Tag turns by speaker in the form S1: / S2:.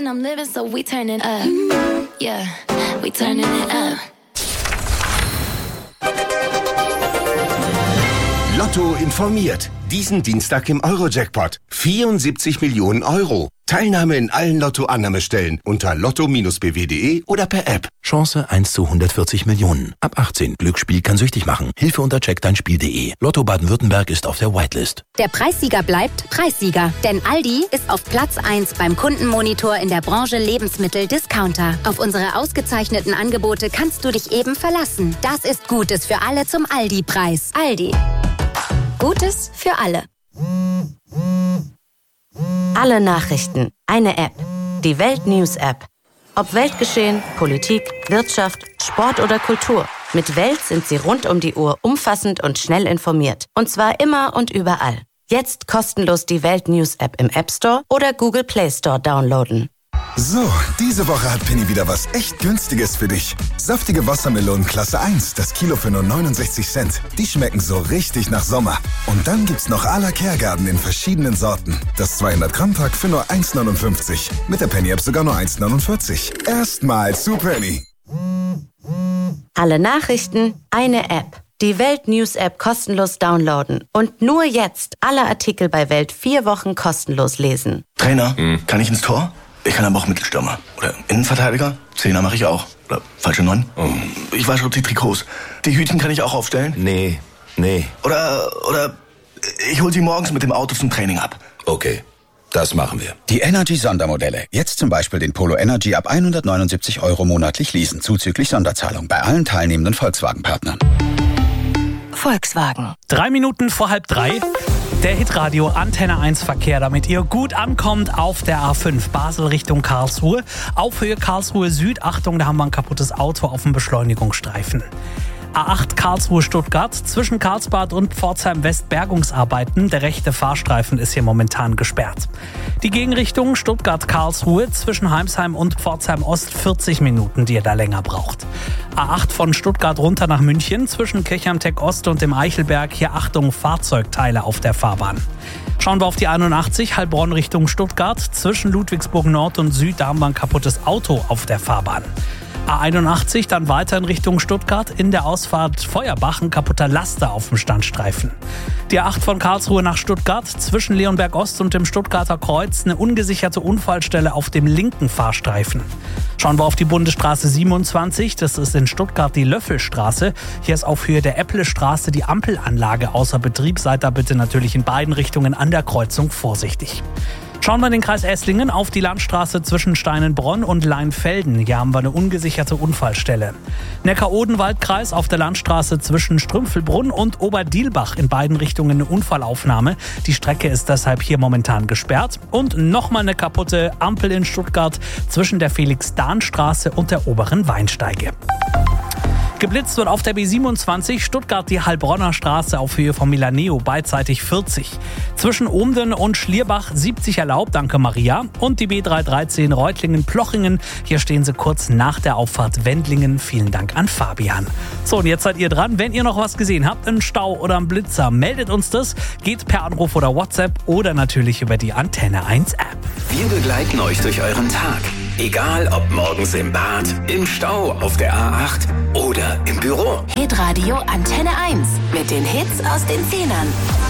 S1: and I'm living, so we turning up. Yeah, we turning it up.
S2: Lotto informiert. Diesen Dienstag im Eurojackpot. 74 Millionen Euro. Teilnahme in allen Lotto-Annahmestellen unter lotto-bw.de oder per App.
S3: Chance 1 zu 140 Millionen. Ab 18. Glücksspiel kann süchtig machen. Hilfe unter checkdeinspiel.de. Lotto Baden-Württemberg ist auf der Whitelist.
S4: Der Preissieger bleibt Preissieger. Denn Aldi ist auf Platz 1 beim Kundenmonitor in der Branche Lebensmittel-Discounter. Auf unsere ausgezeichneten Angebote kannst du dich eben verlassen. Das ist Gutes für alle zum Aldi-Preis. Aldi. Gutes für alle.
S5: Alle Nachrichten, eine App. Die Welt News App. Ob Weltgeschehen, Politik, Wirtschaft, Sport oder Kultur. Mit Welt sind Sie rund um die Uhr umfassend und schnell informiert. Und zwar immer und überall. Jetzt kostenlos die Welt News App im App Store oder Google Play Store downloaden.
S6: So, diese Woche hat Penny wieder was echt Günstiges für dich. Saftige Wassermelonen Klasse 1, das Kilo für nur 69 Cent. Die schmecken so richtig nach Sommer. Und dann gibt's noch à la Kehrgarten in verschiedenen Sorten. Das 200-Gramm-Pack für nur 1,59. Mit der Penny-App sogar nur 1,49. Erstmal zu Penny.
S5: Alle Nachrichten, eine App. Die Welt News App kostenlos downloaden. Und nur jetzt alle Artikel bei Welt 4 Wochen kostenlos lesen.
S7: Trainer, kann ich ins Tor? Ich kann aber auch Mittelstürmer. Oder Innenverteidiger. Zehner mache ich auch. Oder falsche 9. Ich wasche die Trikots. Die Hütchen kann ich auch aufstellen?
S3: Nee.
S7: Oder ich hol sie morgens mit dem Auto zum Training ab.
S3: Okay, das machen wir.
S8: Die Energy-Sondermodelle. Jetzt zum Beispiel den Polo Energy ab 179 € monatlich leasen, zuzüglich Sonderzahlung bei allen teilnehmenden Volkswagen-Partnern.
S5: Volkswagen.
S9: 3 Minuten vor 2:30. Der Hitradio Antenne 1 Verkehr, damit ihr gut ankommt auf der A5 Basel Richtung Karlsruhe. Auf Höhe Karlsruhe Süd. Achtung, da haben wir ein kaputtes Auto auf dem Beschleunigungsstreifen. A8 Karlsruhe-Stuttgart, zwischen Karlsbad und Pforzheim-West Bergungsarbeiten. Der rechte Fahrstreifen ist hier momentan gesperrt. Die Gegenrichtung Stuttgart-Karlsruhe, zwischen Heimsheim und Pforzheim-Ost 40 Minuten, die ihr da länger braucht. A8 von Stuttgart runter nach München, zwischen Kirchheim-Tech-Ost und dem Eichelberg. Hier Achtung, Fahrzeugteile auf der Fahrbahn. Schauen wir auf die 81 Heilbronn Richtung Stuttgart, zwischen Ludwigsburg Nord und Süd. Da haben wir ein kaputtes Auto auf der Fahrbahn. A81 dann weiter in Richtung Stuttgart, in der Ausfahrt Feuerbach ein kaputter Laster auf dem Standstreifen. Die A8 von Karlsruhe nach Stuttgart, zwischen Leonberg Ost und dem Stuttgarter Kreuz eine ungesicherte Unfallstelle auf dem linken Fahrstreifen. Schauen wir auf die Bundesstraße 27, das ist in Stuttgart die Löffelstraße. Hier ist auf Höhe der Epplestraße die Ampelanlage außer Betrieb. Seid da bitte natürlich in beiden Richtungen an der Kreuzung vorsichtig. Schauen wir in den Kreis Esslingen auf die Landstraße zwischen Steinenbronn und Leinfelden. Hier haben wir eine ungesicherte Unfallstelle. Neckar-Odenwald-Kreis auf der Landstraße zwischen Strümpfelbrunn und Oberdielbach. In beiden Richtungen eine Unfallaufnahme. Die Strecke ist deshalb hier momentan gesperrt. Und nochmal eine kaputte Ampel in Stuttgart zwischen der Felix-Dahn-Straße und der oberen Weinsteige. Geblitzt wird auf der B27 Stuttgart die Heilbronner Straße auf Höhe von Milaneo, beidseitig 40. Zwischen Omden und Schlierbach 70 erlaubt, danke Maria. Und die B313 Reutlingen-Plochingen, hier stehen sie kurz nach der Auffahrt Wendlingen. Vielen Dank an Fabian. So, und jetzt seid ihr dran. Wenn ihr noch was gesehen habt, einen Stau oder einen Blitzer, meldet uns das. Geht per Anruf oder WhatsApp oder natürlich über die Antenne 1 App.
S10: Wir begleiten euch durch euren Tag. Egal ob morgens im Bad, im Stau, auf der A8 oder im Büro.
S1: Hitradio Antenne 1 mit den Hits aus den 10ern.